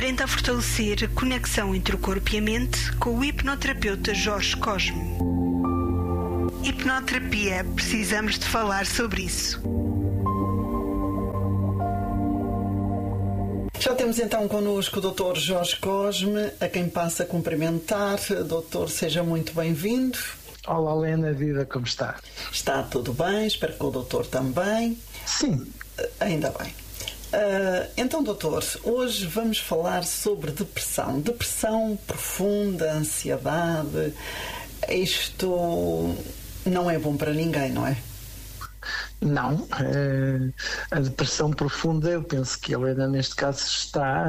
Aprenda a fortalecer a conexão entre o corpo e a mente com o hipnoterapeuta Jorge Cosme. Hipnoterapia, precisamos de falar sobre isso. Já temos então connosco o Dr. Jorge Cosme, a quem passa a cumprimentar. Doutor, seja muito bem-vindo. Olá, Helena, viva, como está? Está tudo bem, espero que o doutor também. Sim. Ainda bem. Então, doutor, hoje vamos falar sobre depressão. Depressão profunda, ansiedade. Isto não é bom para ninguém, não é? Não. A depressão profunda, eu penso que a Helena, neste caso, está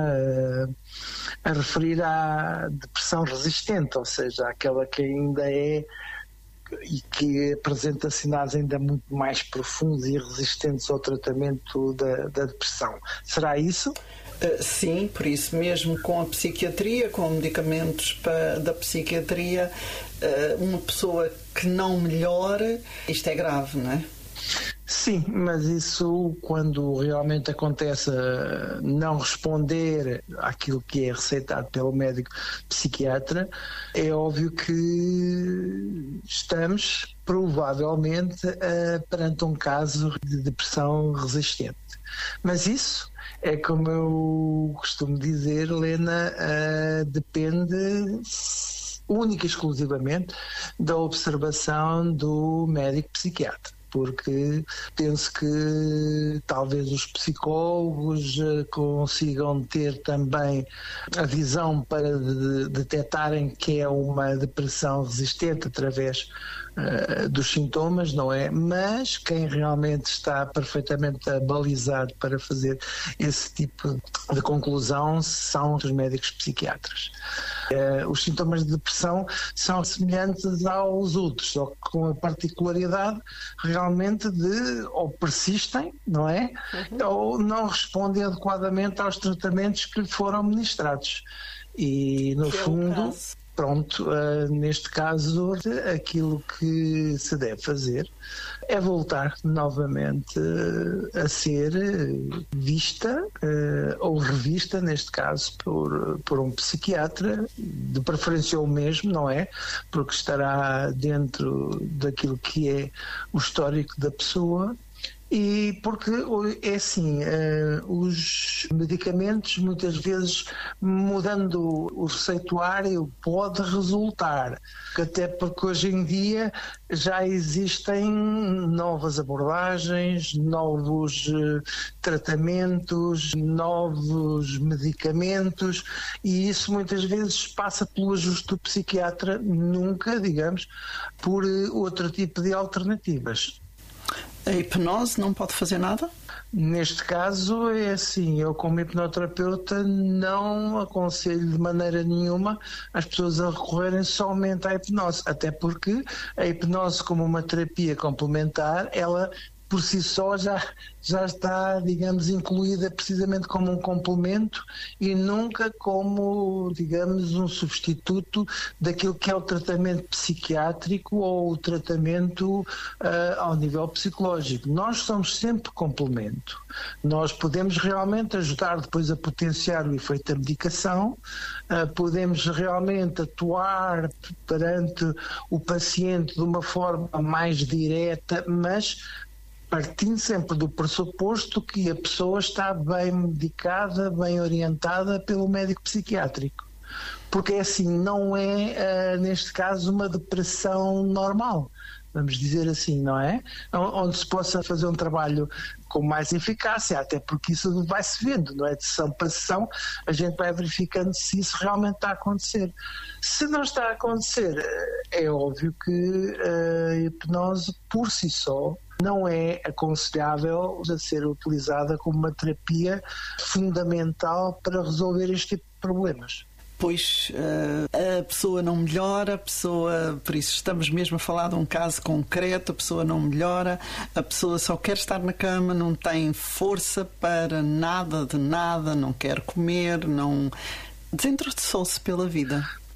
a referir à depressão resistente, ou seja, aquela que ainda é e que apresenta sinais ainda muito mais profundos e resistentes ao tratamento da depressão. Será isso? Sim, por isso mesmo com a psiquiatria, com medicamentos da psiquiatria, uma pessoa que não melhora, isto é grave, não é? Sim, mas isso, quando realmente acontece não responder àquilo que é receitado pelo médico psiquiatra, é óbvio que estamos provavelmente perante um caso de depressão resistente. Mas isso é, como eu costumo dizer, Helena, depende única e exclusivamente da observação do médico psiquiatra. Porque penso que talvez os psicólogos consigam ter também a visão para detectarem que é uma depressão resistente através dos sintomas, não é? Mas quem realmente está perfeitamente balizado para fazer esse tipo de conclusão são os médicos psiquiatras. Os sintomas de depressão são semelhantes aos outros, só que com a particularidade realmente de ou persistem, não é? Ou não respondem adequadamente aos tratamentos que lhe foram ministrados. E no fundo, pronto, neste caso, aquilo que se deve fazer é voltar novamente a ser vista ou revista, neste caso, por um psiquiatra, de preferência o mesmo, não é? Porque estará dentro daquilo que é o histórico da pessoa. E porque é assim, os medicamentos muitas vezes mudando o receituário pode resultar, até porque hoje em dia já existem novas abordagens, novos tratamentos, novos medicamentos, e isso muitas vezes passa pelo ajuste do psiquiatra, nunca, digamos, por outro tipo de alternativas. A hipnose não pode fazer nada? Neste caso é assim, eu como hipnoterapeuta não aconselho de maneira nenhuma as pessoas a recorrerem somente à hipnose, até porque a hipnose como uma terapia complementar, ela por si só já está, digamos, incluída precisamente como um complemento e nunca como, digamos, um substituto daquilo que é o tratamento psiquiátrico ou o tratamento ao nível psicológico. Nós somos sempre complemento. Nós podemos realmente ajudar depois a potenciar o efeito da medicação, podemos realmente atuar perante o paciente de uma forma mais direta, mas partindo sempre do pressuposto que a pessoa está bem medicada, bem orientada pelo médico psiquiátrico. Porque assim, não é, neste caso, uma depressão normal, vamos dizer assim, não é? Onde se possa fazer um trabalho com mais eficácia, até porque isso vai-se vendo, não é? De sessão para sessão, a gente vai verificando se isso realmente está a acontecer. Se não está a acontecer, é óbvio que a hipnose por si só não é aconselhável a ser utilizada como uma terapia fundamental para resolver este tipo de problemas. Pois a pessoa não melhora, por isso estamos mesmo a falar de um caso concreto, a pessoa não melhora, a pessoa só quer estar na cama, não tem força para nada de nada, não quer comer, não desinteressou-se pela vida.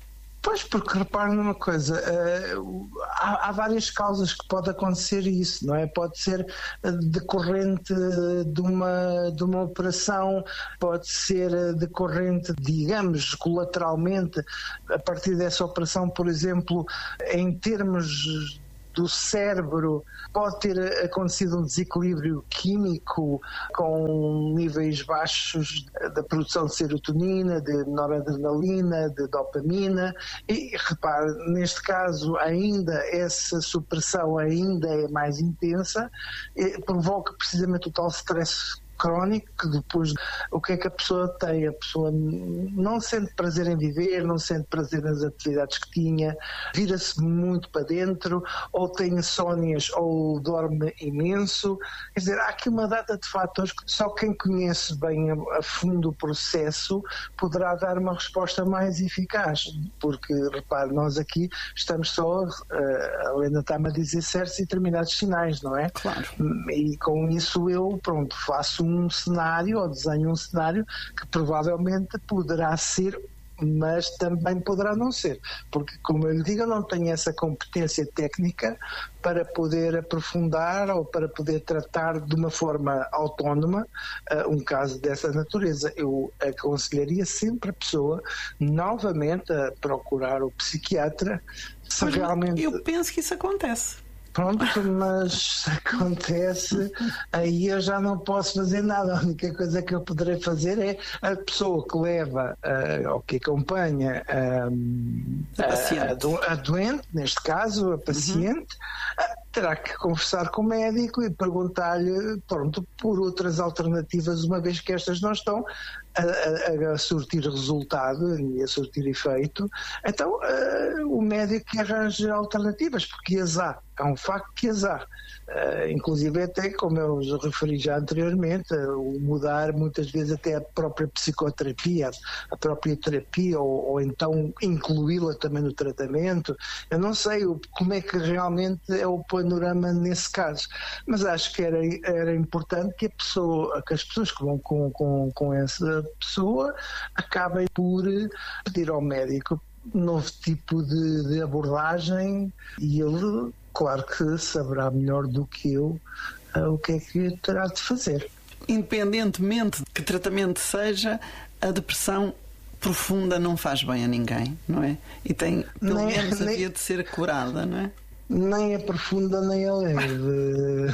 Pois, porque repare numa coisa, há várias causas que pode acontecer isso, não é? Pode ser decorrente de uma operação, pode ser decorrente, digamos, colateralmente, a partir dessa operação, por exemplo, em termos do cérebro, pode ter acontecido um desequilíbrio químico com níveis baixos da produção de serotonina, de noradrenalina, de dopamina, e repare, neste caso ainda essa supressão ainda é mais intensa, provoca precisamente o tal stress crónico, que depois o que é que a pessoa tem? A pessoa não sente prazer em viver, não sente prazer nas atividades que tinha, vira-se muito para dentro, ou tem insónias, ou dorme imenso. Quer dizer, há aqui uma data de fatores que só quem conhece bem a fundo o processo poderá dar uma resposta mais eficaz, porque, repare, nós aqui estamos só, a Helena está-me a dizer certos e determinados sinais, não é? Claro. E com isso eu, faço um cenário, ou desenho um cenário que provavelmente poderá ser, mas também poderá não ser, porque, como eu lhe digo, eu não tenho essa competência técnica para poder aprofundar ou para poder tratar de uma forma autónoma um caso dessa natureza. Eu aconselharia sempre a pessoa novamente a procurar o psiquiatra se Mas realmente... eu penso que isso acontece. Pronto, mas acontece, aí eu já não posso fazer nada. A única coisa que eu poderei fazer é a pessoa que leva ou que acompanha a doente, neste caso a paciente, terá que conversar com o médico e perguntar-lhe, por outras alternativas, uma vez que estas não estão a surtir resultado e a surtir efeito. Então o médico que arranja alternativas, porque as há. É um facto que as há. Inclusive até, como eu referi já anteriormente, o mudar muitas vezes até a própria psicoterapia, a própria terapia, ou então incluí-la também no tratamento. Eu não sei como é que realmente é o panorama nesse caso, mas acho que era importante que as pessoas que vão com essa pessoa acabem por pedir ao médico um novo tipo de abordagem, e ele, claro que saberá melhor do que eu o que é que terá de fazer. Independentemente de que tratamento seja, a depressão profunda não faz bem a ninguém, não é? E tem, pelo menos, havia de ser curada, não é? Nem é profunda nem é leve.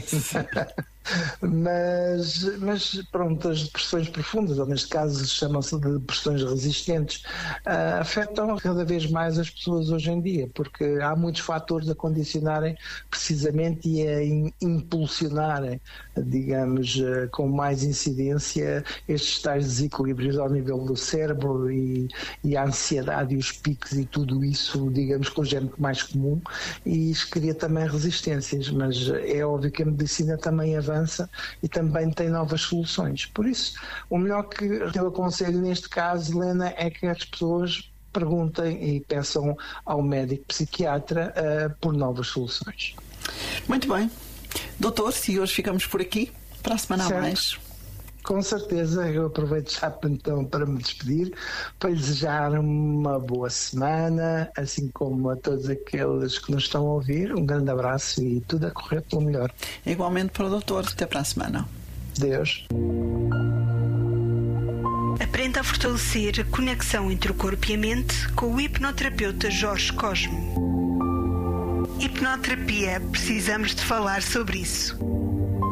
Mas pronto, as depressões profundas, ou neste caso chamam-se de depressões resistentes, afetam cada vez mais as pessoas hoje em dia, porque há muitos fatores a condicionarem precisamente e a impulsionarem, digamos, com mais incidência estes tais desequilíbrios ao nível do cérebro e a ansiedade e os picos e tudo isso, digamos, que hoje é muito mais comum, e isso cria também resistências, mas é óbvio que a medicina também avança e também tem novas soluções. Por isso, o melhor que eu aconselho neste caso, Helena, é que as pessoas perguntem e peçam ao médico psiquiatra por novas soluções. Muito bem. Doutor, se hoje ficamos por aqui, para a semana a mais. Com certeza, eu aproveito já então para me despedir, para lhe desejar uma boa semana, assim como a todos aqueles que nos estão a ouvir. Um grande abraço e tudo a correr pelo melhor. Igualmente para o doutor. Até para a semana. Deus. Aprenda a fortalecer a conexão entre o corpo e a mente com o hipnoterapeuta Jorge Cosme. Hipnoterapia, precisamos de falar sobre isso.